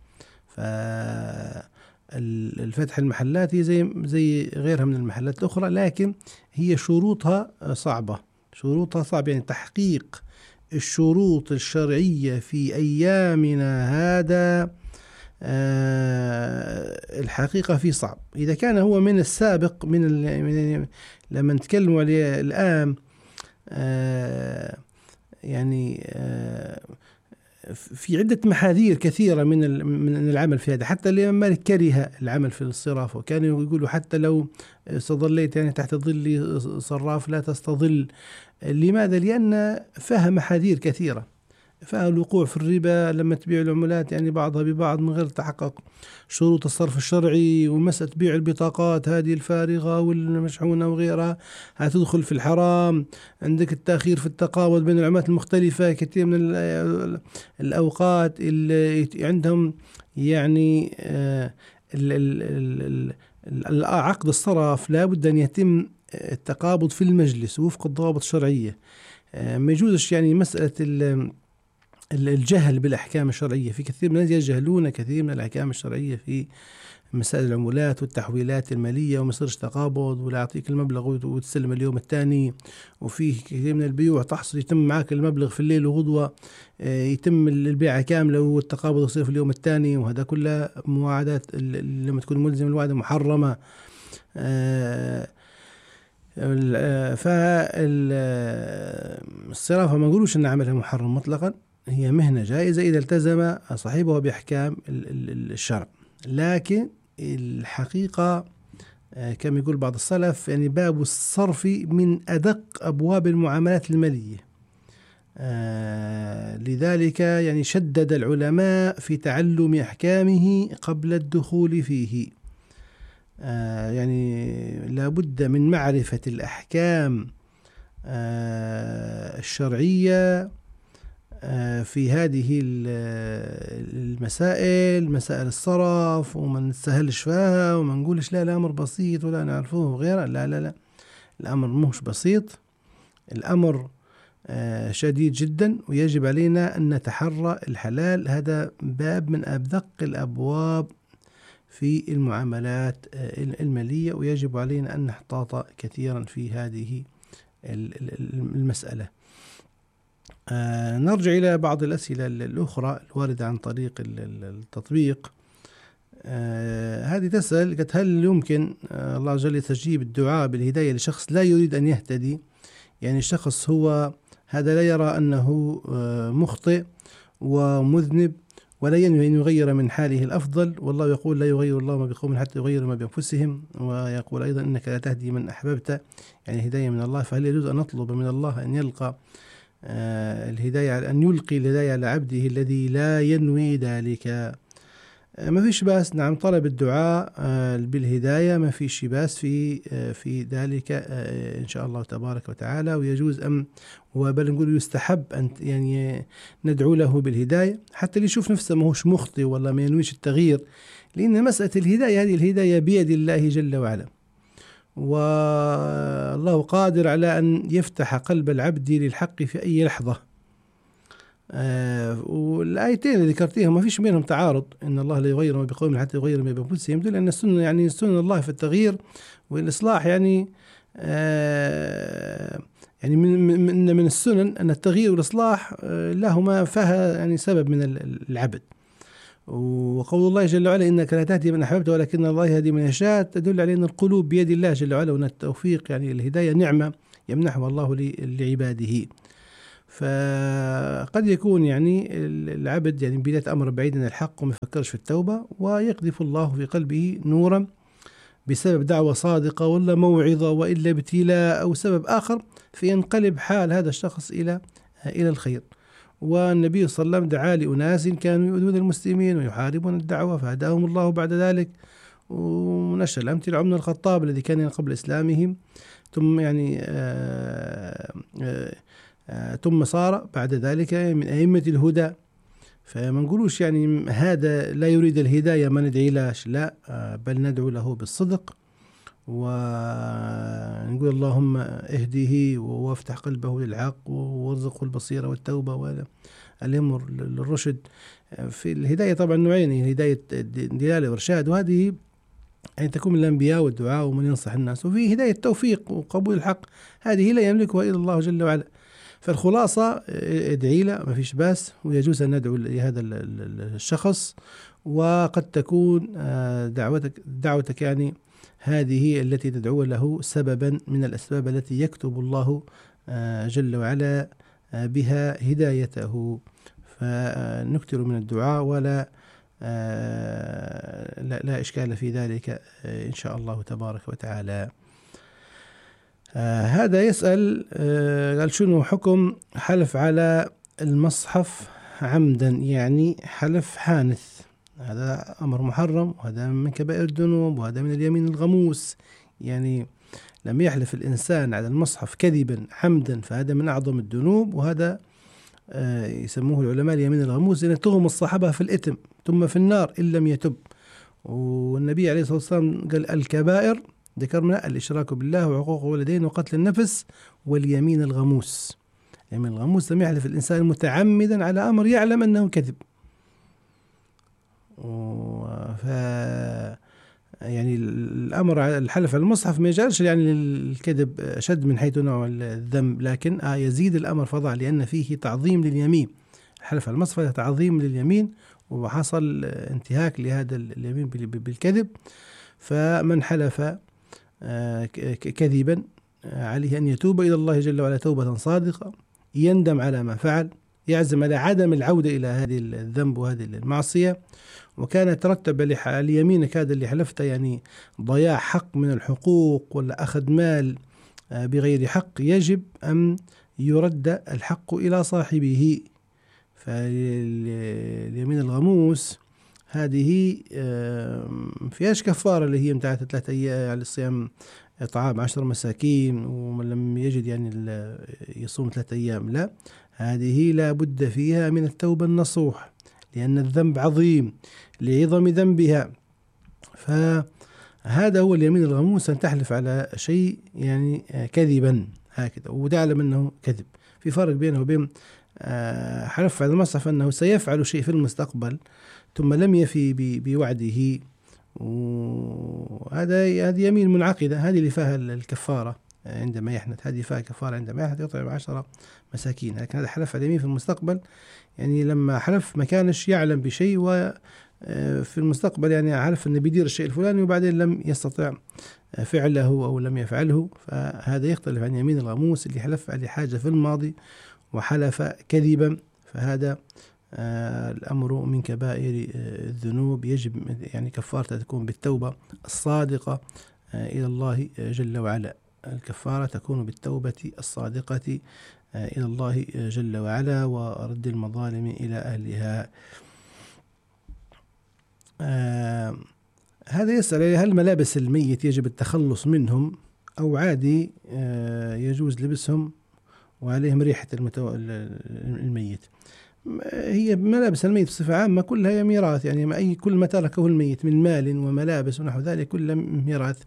فالفتح المحلات زي زي غيرها من المحلات الأخرى، لكن هي شروطها صعبة، شروطها صعب، يعني تحقيق الشروط الشرعية في أيامنا هذا أه الحقيقة في صعب. إذا كان هو من السابق من, من لما نتكلم عليه الآن أه يعني أه في عدة محاذير كثيرة من من العمل في هذا، حتى الإمام مالك كره العمل في الصراف، وكانوا يقولوا حتى لو استظليت يعني تحت ظل صراف لا تستظل. لماذا؟ لأن فيها محاذير كثيرة، فيها الوقوع في الربا لما تبيع العملات يعني بعضها ببعض من غير تحقق شروط الصرف الشرعي، ومسألة بيع البطاقات هذه الفارغة والمشحونة وغيرها هتدخل في الحرام. عندك التأخير في التقابض بين العملات المختلفة، كثير من الأوقات اللي عندهم يعني عقد الصرف لابد أن يتم التقابض في المجلس وفق الضوابط الشرعية. ما يجوزش يعني مسألة الجهل بالأحكام الشرعية، في كثير من الناس يجهلون كثير من الأحكام الشرعية في مسائل العملات والتحويلات المالية، وما يصيرش تقابض ولا يعطيك المبلغ وتسلم اليوم الثاني. وفي كثير من البيوع تحصل يتم معك المبلغ في الليل وغدوة يتم البيعة كاملة والتقابض يصير في اليوم الثاني، وهذا كله مواعدات لما تكون ملزم الوعد محرمة. فالصرافة ما نقولوش أن عملها محرم مطلقا، هي مهنة جائزة إذا التزم صاحبها بأحكام الشرع، لكن الحقيقة كما يقول بعض السلف يعني باب الصرف من أدق أبواب المعاملات المالية. لذلك يعني شدد العلماء في تعلم أحكامه قبل الدخول فيه. يعني لابد من معرفة الأحكام الشرعية في هذه المسائل، مسائل الصرف، وما نسهلش فيها وما نقولش لا الأمر بسيط ولا نعرفوه وغيره. لا لا لا الأمر مش بسيط، الأمر شديد جدا، ويجب علينا أن نتحرى الحلال. هذا باب من أدق الأبواب في المعاملات المالية، ويجب علينا أن نحتاط كثيرا في هذه المسألة. آه نرجع إلى بعض الأسئلة الأخرى الواردة عن طريق التطبيق. آه هذه تسأل قالت هل يمكن آه الله جل يستجيب الدعاء بالهداية لشخص لا يريد أن يهتدي؟ يعني الشخص هو هذا لا يرى أنه آه مخطئ ومذنب ولا ينوي أن يغير من حاله الأفضل، والله يقول لا يغير الله ما بقوم حتى يغير ما بأنفسهم، ويقول أيضا إنك لا تهدي من أحببت، يعني هداية من الله. فهل يجوز أن نطلب من الله أن يلقى آه الهداية، أن يلقي الهداية على عبده الذي لا ينوي ذلك؟ آه ما فيش باس، نعم، طلب الدعاء آه بالهداية ما فيش باس في آه في ذلك آه إن شاء الله تبارك وتعالى، ويجوز أم وبل نقول يستحب أن يعني ندعو له بالهداية حتى اللي يشوف نفسه ما هوش مخطئ ولا ما ينويش التغيير، لأن مسألة الهداية هذه الهداية بيد الله جل وعلا، والله قادر على أن يفتح قلب العبد للحق في أي لحظة. آه والآيتين اللي ذكرتيهم ما فيش بينهم تعارض، إن الله لا يغير ما بقوم حتى يغير ما بأنفسهم، يدل أن السنة يعني سنة الله في التغيير والإصلاح، يعني آه يعني من من من السنن أن التغيير والإصلاح آه لهما فيها يعني سبب من العبد. وقول الله جل وعلا إنك لا تهدي من أحببت ولكن الله يهدي من يشاء تدل على أن القلوب بيد الله جل وعلا، وأن التوفيق يعني الهداية نعمة يمنحها الله لعباده. فقد يكون يعني العبد يعني بداية أمر بعيد عن الحق وما يفكرش في التوبة، ويقذف الله في قلبه نورا بسبب دعوة صادقة ولا موعظة وإلا ابتلاء أو سبب آخر، فينقلب حال هذا الشخص إلى إلى الخير. والنبي صلى الله عليه وسلم دعا لأناس كانوا يؤذون المسلمين ويحاربون الدعوة فهداهم الله بعد ذلك. ونشر الأمثلة عمر الخطاب الذي كان قبل إسلامهم ثم يعني آآ آآ آآ ثم صار بعد ذلك من أئمة الهدى. فما نقولوش يعني هذا لا يريد الهداية ما ندعي لاش، لا، بل ندعو له بالصدق ونقول اللهم اهديه وافتح قلبه للحق وارزقه البصيرة والتوبة والأمر للرشد. في الهداية طبعا نوعين، هداية دلالة وإرشاد، وهذه يعني تكون من الأنبياء والدعاء ومن ينصح الناس، وفي هداية توفيق وقبول الحق، هذه لا يملكها إلا الله جل وعلا. فالخلاصة ادعي له ما فيش باس، ويجوز أن ندعو لهذا الشخص، وقد تكون دعوتك دعوتك يعني هذه التي تدعو له سببا من الأسباب التي يكتب الله جل وعلا بها هدايته. فنكثر من الدعاء ولا لا, لا إشكال في ذلك إن شاء الله تبارك وتعالى. آه هذا يسأل آه قال شنو حكم حلف على المصحف عمدا، يعني حلف حانث؟ هذا أمر محرم، وهذا من كبائر الذنوب، وهذا من اليمين الغموس. يعني لم يحلف الإنسان على المصحف كذبا عمدا فهذا من أعظم الذنوب، وهذا آه يسموه العلماء اليمين الغموس، لأن تهم الصحابة في الإثم ثم في النار إن لم يتب. والنبي عليه الصلاة والسلام قال الكبائر ذكرنا الإشراك بالله وعقوق الوالدين وقتل النفس واليمين الغموس. اليمين الغموس لم يحلف الإنسان متعمدا على أمر يعلم أنه كذب. ف يعني الأمر الحلف على المصحف ما يجعلش يعني الكذب أشد من حيث نوع الذنب، لكن آه يزيد الأمر فظاع لأن فيه تعظيم لليمين. الحلف على المصحف تعظيم لليمين، وحصل انتهاك لهذا اليمين بالكذب. فمن حلف كذبا عليه أن يتوب إلى الله جل وعلا توبة صادقة، يندم على ما فعل، يعزم على عدم العودة إلى هذه الذنب وهذه المعصية. وكان ترتب على يمينك هذا اللي حلفته يعني ضياع حق من الحقوق ولا أخذ مال بغير حق، يجب أن يرد الحق إلى صاحبه. فاليمين الغموس هذه فيهاش كفارة اللي هي متاعت ثلاثة أيام على الصيام إطعام عشر مساكين ومن لم يجد يعني يصوم ثلاثة أيام، لا، هذه لا بد فيها من التوبة النصوح، لأن الذنب عظيم لعظم ذنبها. فهذا هو اليمين الغموس، أن تحلف على شيء يعني كذبا هكذا وتعلم أنه كذب. في فرق بينه وبين حلف على المصحف أنه سيفعل شيء في المستقبل ثم لم يفي بوعده، وهذا هذه يمين منعقدة، هذه اللي فيها الكفارة عندما يحنث، هذه فيها كفارة عندما يحنث يطعم عشرة مساكين. لكن هذا حلف على اليمين في المستقبل، يعني لما حلف ما كانش يعلم بشيء وفي المستقبل يعني حلف أنه بيدير الشيء الفلاني وبعدين لم يستطع فعله أو لم يفعله، فهذا يختلف عن يمين الغموس اللي حلف على حاجة في الماضي وحلف كذبا. فهذا آه الأمر من كبائر آه الذنوب، يجب يعني كفارته تكون بالتوبة الصادقة آه إلى الله آه جل وعلا. الكفارة تكون بالتوبة الصادقة آه إلى الله آه جل وعلا ورد المظالم إلى أهلها. آه هذا يسأل هل ملابس الميت يجب التخلص منهم أو عادي آه يجوز لبسهم وعليهم ريحة المتو... الميت؟ هي ملابس الميت بصفة عامة كلها ميراث، يعني أي كل ما تركه الميت من مال وملابس ونحو ذلك كله ميراث.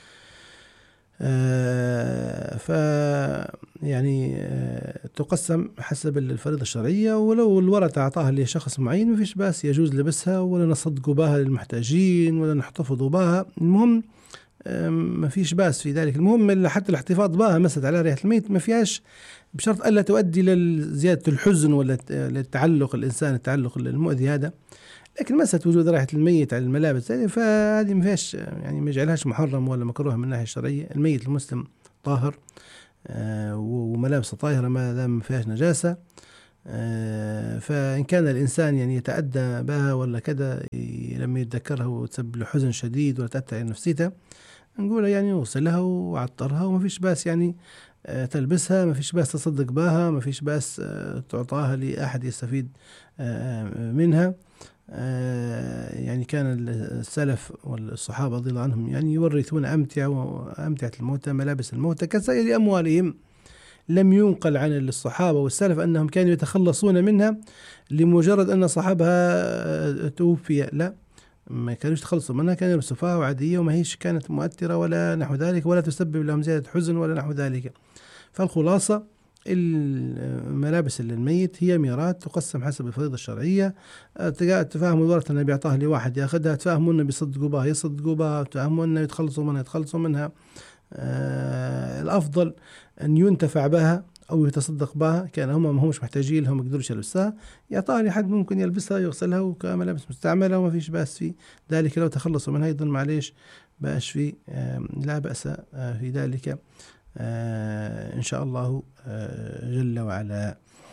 آه ف يعني آه تقسم حسب الفريضة الشرعية، ولو الورثة أعطاها لشخص معين ما فيش باس، يجوز لبسها ولا نصدق بها للمحتاجين ولا نحتفظ بها، المهم آه ما فيش باس في ذلك. المهم حتى الاحتفاظ بها مسد على ريحة الميت ما فيهاش، بشرط ألا تؤدي لزيادة الحزن ولا للتعلق الإنسان التعلق المؤذي هذا. لكن مسألة وجود رائحة الميت على الملابس هذه فهذه ما فيهاش يعني ما يجعلهاش محرم ولا مكروه من الناحية الشرعية. الميت المسلم طاهر آه وملابسه طاهرة ما دام ما فيهاش نجاسة. آه فإن كان الإنسان يعني يتأدى بها ولا كذا لما يتذكرها وتسبب له حزن شديد ولا تأثر على نفسيته نقول يعني يغسلها وعطرها وما فيش باس يعني آه تلبسها، ما فيش باس تصدق بها، ما فيش باس آه تعطاها لأحد يستفيد آه منها. آه يعني كان السلف والصحابة رضي الله عنهم يعني يورثون أمتعة وأمتعة الموتى ملابس الموتى كسائر أموالهم. لم ينقل عن الصحابة والسلف أنهم كانوا يتخلصون منها لمجرد أن صاحبها توفي، لا، ما كانوش يتخلصوا منها، كانوا يلبسوها وعادية وما هيش كانت مؤثرة ولا نحو ذلك ولا تسبب لهم زيادة حزن ولا نحو ذلك. فالخلاصة الملابس الميت هي ميراث تقسم حسب الفريضة الشرعية. تفاهموا الورثة أنه بيعطاها لواحد يأخذها، تفاهموا أنه بيصدقوا بها يصدقوا بها، تفاهموا أنه يتخلصوا منها يتخلصوا منها. آه الأفضل أن ينتفع بها أو يتصدق بها، كان هم ما همش محتاجين لهم يقدروش يلبسها، يعطاها لحد ممكن يلبسها يغسلها وكملابس مستعملة وما فيش بأس في ذلك. لو تخلصوا منها أيضا معليش بأس في آه لا بأس آه في ذلك آه إن شاء الله آه جل وعلا.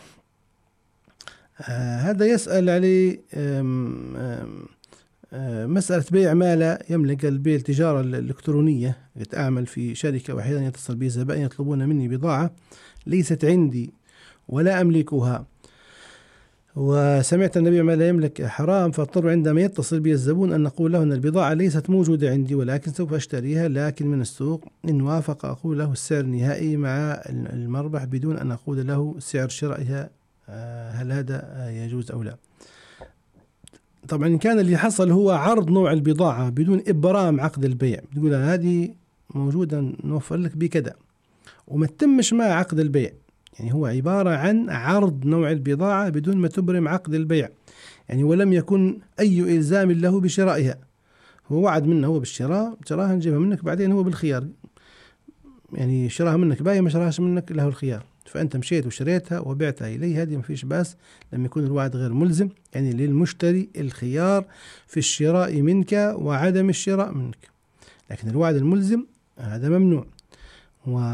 آه هذا يسأل عليه آم آم آه مسألة بيع ما لا يملك. البيع التجارة الإلكترونية، أعمل في شركة وأحيانا يتصل بي زبائن يطلبون مني بضاعة ليست عندي ولا أملكها، وسمعت النبي ما لا يملك حرام، فاضطر عندما يتصل بي الزبون أن نقول له أن البضاعة ليست موجودة عندي ولكن سوف أشتريها لكن من السوق. إن وافق أقول له السعر النهائي مع المربح بدون أن أقول له سعر شرائها. هل هذا يجوز أو لا؟ طبعا إن كان اللي حصل هو عرض نوع البضاعة بدون إبرام عقد البيع، بتقول هذه موجودة نوفر لك بكذا وما تتمش مع عقد البيع، يعني هو عبارة عن عرض نوع البضاعة بدون ما تبرم عقد البيع، يعني ولم يكن أي إلزام له بشرائها، هو وعد منه هو بالشراء، شراها نجيبها منك بعدين هو بالخيار، يعني شراها منك باية ما شراهاش منك له الخيار، فأنت مشيت وشريتها وبعتها إليه، هذه ما فيش باس لما يكون الوعد غير ملزم، يعني للمشتري الخيار في الشراء منك وعدم الشراء منك، لكن الوعد الملزم هذا ممنوع. و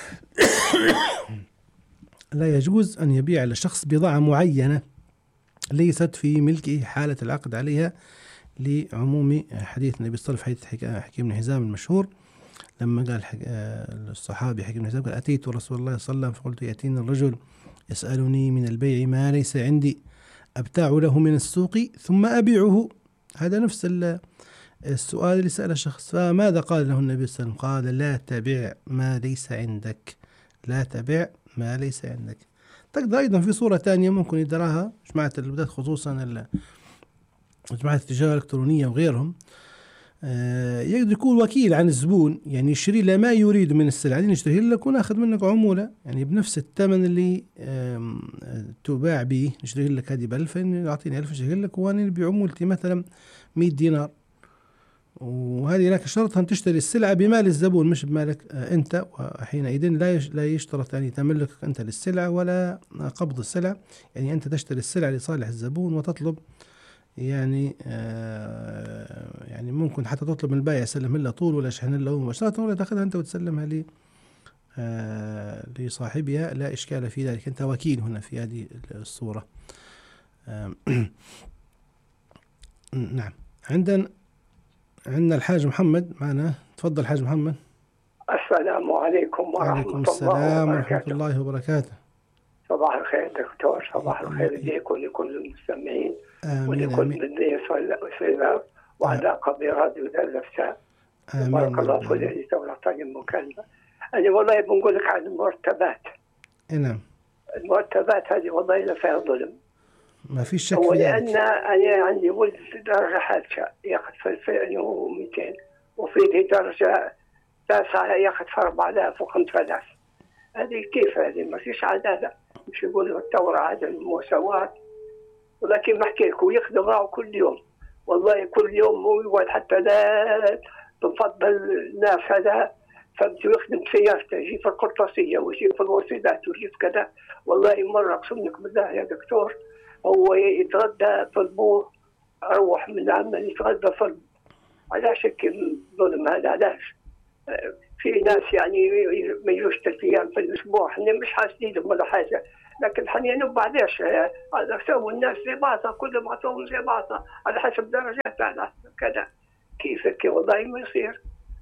لا يجوز أن يبيع لشخص بضاعة معينة ليست في ملكه حالة العقد عليها، لعموم حديث النبي صلى الله عليه وسلم حديث حكيم بن حزام المشهور لما قال الصحابي حكيم بن حزام قال أتيت رسول الله صلى الله عليه وسلم فقلت يأتيني الرجل يسألني من البيع ما ليس عندي أبتاع له من السوق ثم أبيعه. هذا نفس السؤال اللي سأل الشخص، فماذا قال له النبي صلى الله عليه وسلم؟ قال لا تبيع ما ليس عندك، لا تبيع ما ليس عندك. تقدر أيضا في صورة تانية ممكن يدراها جماعة البلاد خصوصا جماعة التجارة الإلكترونية وغيرهم، يقدر يكون وكيل عن الزبون، يعني يشتري له ما يريد من السلعة دي نشتري لك وناخذ منك عمولة، يعني بنفس الثمن اللي تباع به نشتري لك هذه بألف يعطيني ألف نشتري لك وأنا بعمولتي مثلا مئة دينار، وهذه لك شرط أن تشتري السلعة بمال الزبون مش بمالك أنت، وحينئذ لا لا يشترط أن تملك أنت للسلعة ولا قبض السلع، يعني أنت تشتري السلعة لصالح الزبون وتطلب يعني آه يعني ممكن حتى تطلب من البائع يسلم له طول ولا شحن له مباشرة ولا تأخذها أنت وتسلمها ل آه لصاحبها، لا إشكال في ذلك، أنت وكيل هنا في هذه الصورة. آه نعم. عندنا عندنا الحاج محمد معنا، تفضل حاج محمد. السلام عليكم ورحمة الله السلام ورحمة الله وبركاته. صباح الخير دكتور، صباح الخير ليك ولكل المستمعين ولكل الضيوف والسيدات وعلى قضية راديو الأفساء. بارك الله في العزيز والعطاء المكالمة. أنا والله بنقول لك عن المرتبات. نعم. المرتبات هذه والله لا فيها ظلم. ما في شك. ولأن أنا عندي ولد في درجة حادثة ياخذ في ألفين ومئتين، وفي درجة تاسعة ياخذ في أربعة آلاف وخمسة آلاف. هذه كيف هذه؟ ما فيش عدالة، مش يقولوا الثورة عدل المساواة، ولكن نحكي لكم يخدم راهو كل يوم، والله كل يوم ويقعد حتى لا تفضل الناس هذا فهمت، يخدم سيارته يجي في القرطاسية ويجي في الوسيلات ويجي في كذا. والله مرة أقسم لك بالله يا دكتور هو يتغدى في البوه أروح من العمل يتغدى صلب. علاش الظلم هذا؟ علاش؟ في ناس يعني ما يجوش ثلاث أيام في الأسبوع، احنا مش حاسين ولا حاجة، لكن حنا نبع علاش هذا سووا الناس زي بعضها، كلهم عطوهم زي بعضها على حسب درجات، على حسب كذا. كيف كي والله ما يصير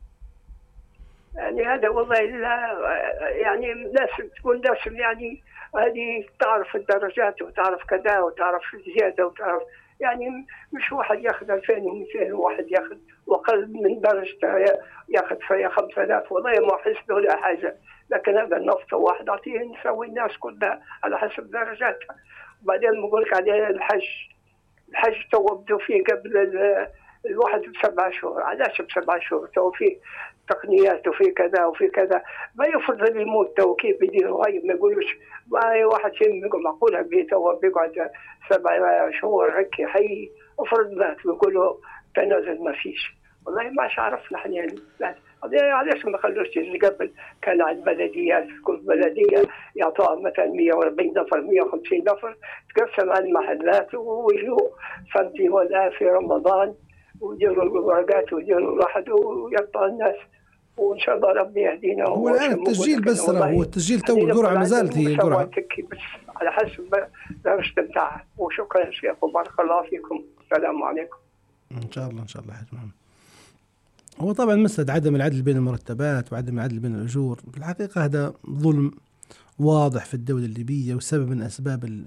يعني هذا والله. لا يعني الناس تكون ناس يعني هذه تعرف الدرجات وتعرف كذا وتعرف الزيادة وتعرف يعني مش واحد ياخذ ألفين ومئتين وواحد ياخذ وقل من درجته ياخذ فيها خمسة آلاف، والله ما أحس له لا حاجة. لكن هذا النفط واحد أعطيه نسوي الناس كلها على حسب درجاتها. وبعدين نقول لك عليه الحج، الحج تو بدوا فيه قبل الواحد بسبع شهور. علاش بسبع شهور؟ تو فيه تقنيات وفي كذا وفي كذا، ما يفضل يموت تو كيف يديروا هاي؟ ما يقولوش ما واحد شيء يقول معقولة بيته بيقعد سبع شهور هيك حي، افرض مات بيقولوا تنازل ما فيش. والله ما عرفنا احنا يعني علاش ما خلوش قبل؟ كان على البلديات كل بلدية يعطوها مثلا مئة وأربعين نفر مئة وخمسين نفر تقسم على المحلات ويجوا فهمتي ولا في رمضان ويديروا الورقات ويديروا الواحد ويعطوا الناس، وان شاء الله ربي يهدينا. هو الان التسجيل بس راه هو التسجيل تو القرعه ما زالت هي القرعه بس على حسب درجه بتاعها. وشكرا شيخ وبارك الله فيكم. السلام عليكم. ان شاء الله ان شاء الله حاج محمد. هو طبعا مسألة عدم العدل بين المرتبات وعدم العدل بين الأجور في الحقيقة هذا ظلم واضح في الدولة الليبية، وسبب من أسباب ال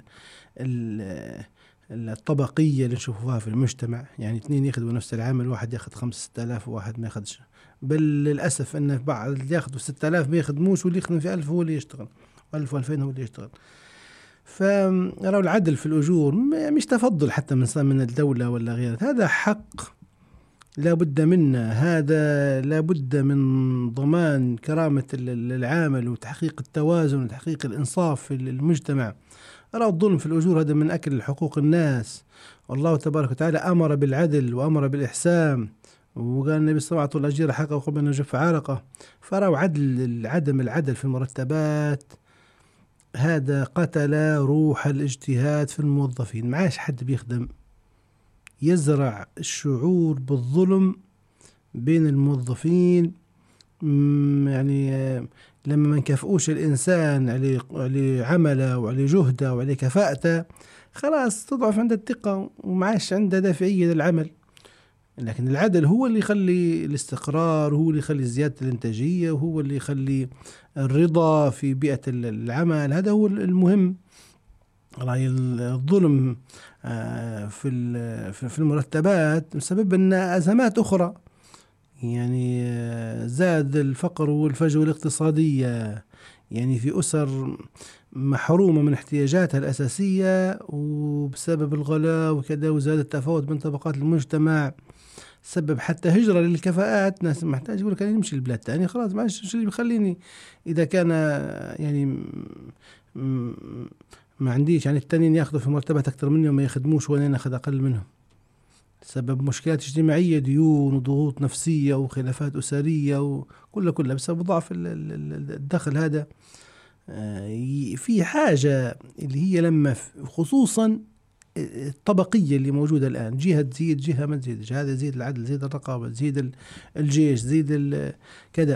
ال الطبقية اللي نشوفوها في المجتمع. يعني اثنين ياخذوا نفس العمل، واحد ياخذ خمسة ستة آلاف وواحد ما ياخذش. بل للأسف أن بعض اللي ياخذوا ستة آلاف ما يخدموش، واللي يخدم في ألف هو اللي يشتغل، ألف وألفين هو اللي يشتغل. فيروا العدل في الأجور مش تفضل حتى من من الدولة ولا غيره، هذا حق لا بد منه، هذا لا بد من ضمان كرامة العامل وتحقيق التوازن وتحقيق الإنصاف في المجتمع. أرى الظلم في الأجور هذا من أكل حقوق الناس، والله تبارك وتعالى أمر بالعدل وأمر بالإحسان، وقال النبي صلى الله عليه وسلم الأجير حقه قبل أن يجف عرقه. فرأوا عدل عدم العدل في المرتبات هذا قتل روح الاجتهاد في الموظفين. معاش حد بيخدم، يزرع الشعور بالظلم بين الموظفين. يعني لما ما نكافئوش الإنسان على عمله وعلى جهده وعلى كفاءته خلاص تضعف عنده الثقة ومعاش عنده دافعية للعمل. لكن العدل هو اللي يخلي الاستقرار، هو اللي يخلي زيادة الإنتاجية، وهو اللي يخلي الرضا في بيئة العمل. هذا هو المهم. رأي الظلم في في المرتبات سبب أن أزمات أخرى، يعني زاد الفقر والفجوة الاقتصادية، يعني في أسر محرومة من احتياجاتها الأساسية وبسبب الغلاء وكذا، وزاد التفاوت بين طبقات المجتمع، سبب حتى هجرة للكفاءات. ناس محتاج يقول لك أنا نمشي البلاد تاني خلاص، ما عادش اللي بيخليني إذا كان يعني ما عنديش، يعني التانيين ياخذوا في مرتبات أكثر مني وما يخدموش وأنا ناخذ أقل منهم. سبب مشكلات اجتماعية، ديون وضغوط نفسية وخلافات أسرية وكل كلها بسبب ضعف الدخل. هذا في حاجة اللي هي لما خصوصا الطبقية اللي موجودة الآن، جهة تزيد جهة ما تزيد، هذا زيد العدل زيد الرقابة زيد الجيش زيد كذا،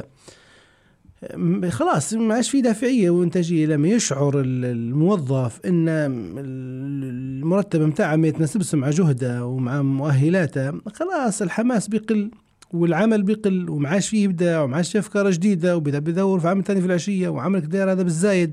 خلاص ما عادش في دافعية وإنتاجية. لما يشعر الموظف إن المرتب متاعه ما يتناسبش مع جهده ومع مؤهلاته خلاص الحماس بيقل والعمل بيقل وما عادش فيه إبداع وما عادش فيه أفكار جديدة، وبدأ بيدور في عمل تاني في العشية وعمل كدير هذا بالزايد.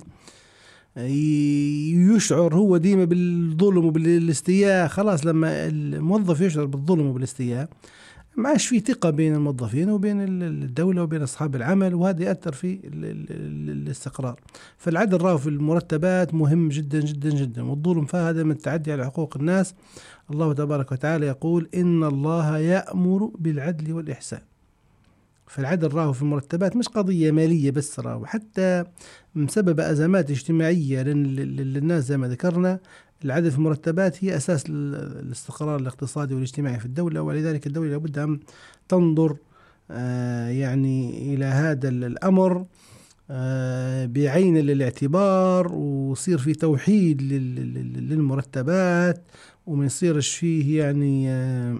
يشعر هو ديما بالظلم وبالاستياء. خلاص لما الموظف يشعر بالظلم وبالاستياء ما عادش في ثقة بين الموظفين وبين الدولة وبين أصحاب العمل، وهذا يأثر في الاستقرار. فالعدل راه في المرتبات مهم جدا جدا جدا، والظلم فهذا من التعدي على حقوق الناس. الله تبارك وتعالى يقول إن الله يأمر بالعدل والإحسان. فالعدل راه في المرتبات مش قضية مالية بس، راه حتى بسبب أزمات اجتماعية للناس زي ما ذكرنا. العدل في المرتبات هي أساس الاستقرار الاقتصادي والاجتماعي في الدولة، ولذلك الدولة لابد أن تنظر آه يعني إلى هذا الأمر آه بعين الاعتبار، ويصير في توحيد للمرتبات، وما يصيرش فيه يعني آه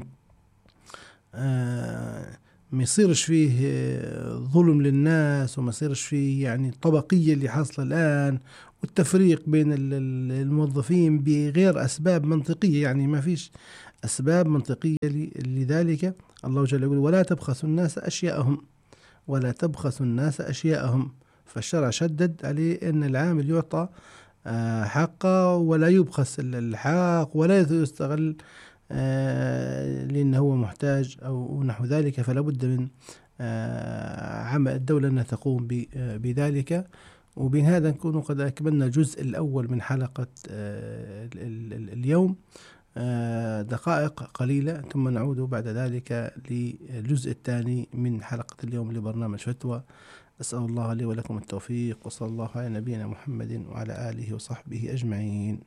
آه ما يصيرش فيه ظلم للناس، وما يصيرش فيه يعني الطبقية اللي حاصلة الآن والتفريق بين الموظفين بغير أسباب منطقية. يعني ما فيش أسباب منطقية لذلك. الله جل وعلا ولا تبخسوا الناس أشياءهم ولا تبخسوا الناس أشياءهم. فالشرع شدد عليه أن العامل يعطى حقه ولا يبخس الحق ولا يستغل لأنه هو محتاج أو نحو ذلك. فلا بد من عمل الدولة أنها تقوم بذلك. وبهذا نكون قد أكملنا الجزء الأول من حلقة اليوم، دقائق قليلة، ثم نعود بعد ذلك للجزء الثاني من حلقة اليوم لبرنامج فتوى. أسأل الله لي ولكم التوفيق، وصلى الله على نبينا محمد وعلى آله وصحبه أجمعين.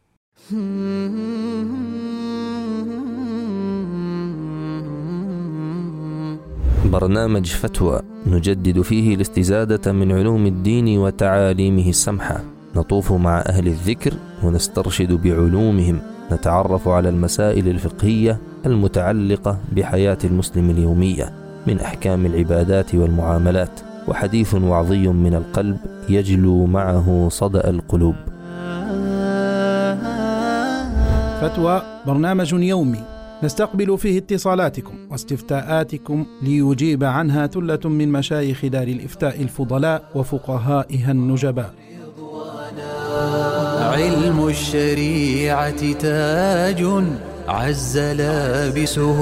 برنامج فتوى نجدد فيه الاستزادة من علوم الدين وتعاليمه السمحة، نطوف مع أهل الذكر ونسترشد بعلومهم، نتعرف على المسائل الفقهية المتعلقة بحياة المسلم اليومية من أحكام العبادات والمعاملات، وحديث وعظي من القلب يجلو معه صدأ القلوب. فتوى برنامج يومي نستقبل فيه اتصالاتكم واستفتاءاتكم ليجيب عنها ثلة من مشايخ دار الإفتاء الفضلاء وفقهائها النجباء. علم الشريعة تاج عز لابسه،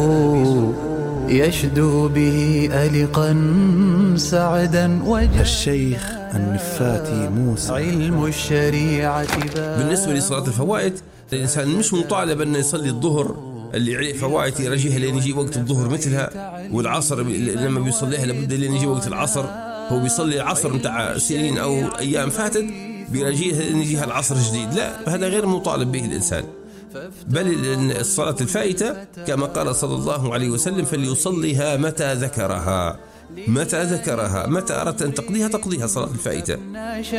يشدو به ألقا سعدا وجه. الشيخ النفاتي موسى. علم الشريعة بالنسبة لصلاة الفوائد، الإنسان مش مطالب أن يصلي الظهر اللي عليه فوائد يرجيها لين يجي وقت الظهر مثلها، والعصر لما بيصليها لابد لين يجي وقت العصر. هو بيصلي العصر متاع سنين أو أيام فاتت بيرجيها لين يجيها العصر جديد، لا، هذا غير مطالب به الإنسان. بل الصلاة الفائتة كما قال صلى الله عليه وسلم فليصليها متى ذكرها، متى ذكرها، متى أردت أن تقضيها تقضيها صلاة الفائتة.